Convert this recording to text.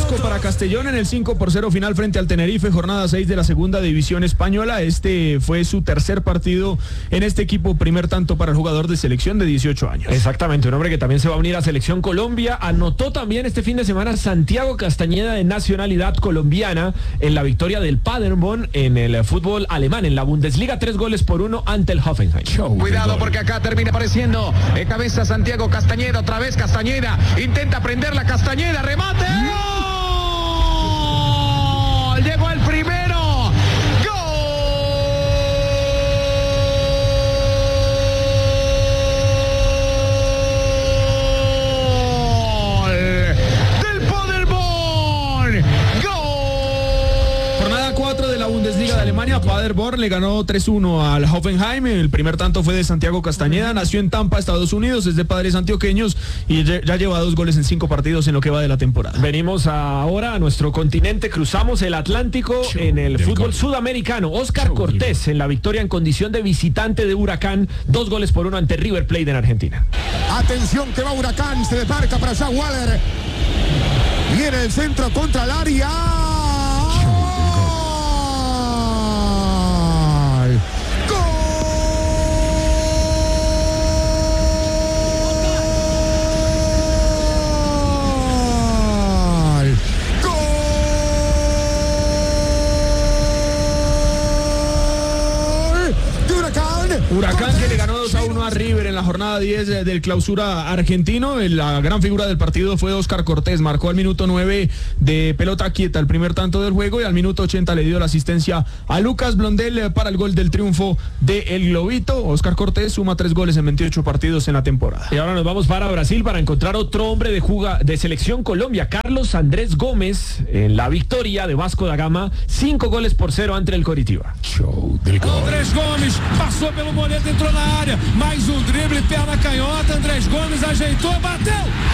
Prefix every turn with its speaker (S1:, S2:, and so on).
S1: fiasco para Castellón en el 5-0 final frente al Tenerife, jornada 6 de la segunda división española. Este fue su tercer partido en este equipo, primer tanto para el jugador de selección de 18 años.
S2: Exactamente, un hombre que también se va a unir a Selección Colombia. Anotó también este fin de semana Santiago Castañeda, de nacionalidad colombiana, en la victoria del Paderborn en el fútbol alemán, en la Bundesliga, 3-1 ante el Hoffenheim.
S3: Cuidado porque acá termina apareciendo cabeza Santiago Castañeda, otra vez Castañeda, intenta prender la Castañeda, remate. ¡Gol! Llegó el primero. ¡Gol! Del Paderborn. ¡Gol!
S1: Jornada 4 de la Bundesliga de Alemania. Paderborn le ganó 3-1 al Hoffenheim. El primer tanto fue de Santiago Castañeda. Nació en Tampa, Estados Unidos, es de padres antioqueños y ya lleva 2 goles en 5 partidos en lo que va de la temporada.
S2: Venimos ahora a nuestro continente, cruzamos el Atlántico en el fútbol sudamericano. Óscar Cortés en la victoria en condición de visitante de Huracán, 2-1 ante River Plate en Argentina.
S4: Atención que va Huracán, se desmarca para Jack Waller. Viene el centro contra el área.
S1: Huracán que le ganó 2-1 a River en la jornada 10 del clausura argentino. La gran figura del partido fue Óscar Cortés. Marcó al minuto 9 de pelota quieta el primer tanto del juego y al minuto 80 le dio la asistencia a Lucas Blondel para el gol del triunfo de El Globito. Óscar Cortés suma 3 goles en 28 partidos en la temporada.
S2: Y ahora nos vamos para Brasil para encontrar otro hombre de Selección Colombia, Carlos Andrés Gómez, en la victoria de Vasco da Gama, 5-0 ante el Coritiba.
S5: Andrés Gomes passou pelo Moledo, entrou na área, mais um drible, perna canhota, Andrés Gomes ajeitou, bateu!